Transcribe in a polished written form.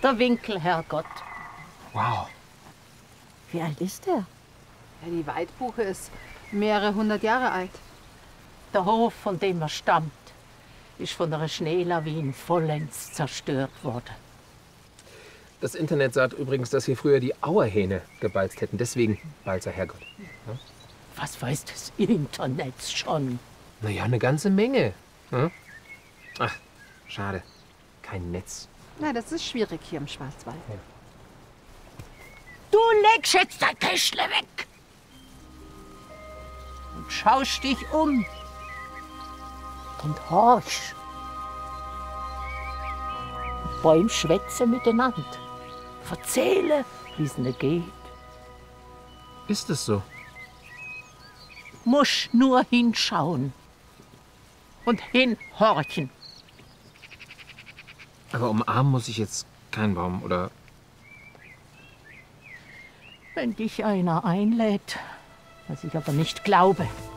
Der Winkelherrgott. Wow. Wie alt ist der? Ja, die Waldbuche ist mehrere hundert Jahre alt. Der Hof, von dem er stammt, ist von einer Schneelawine vollends zerstört worden. Das Internet sagt übrigens, dass hier früher die Auerhähne gebalzt hätten. Deswegen Balzer Herrgott. Ja? Was weiß das Internet schon? Naja, eine ganze Menge. Ja? Ach, schade. Kein Netz. Na, das ist schwierig hier im Schwarzwald. Ja. Du legst jetzt dein Täschle weg und schaust dich um und horchst. Die Bäume schwätzen miteinander, verzählen, wie es ihnen geht. Ist es so? Musst nur hinschauen und hinhorchen. Aber umarmen muss ich jetzt keinen Baum, oder? Wenn dich einer einlädt, was ich aber nicht glaube,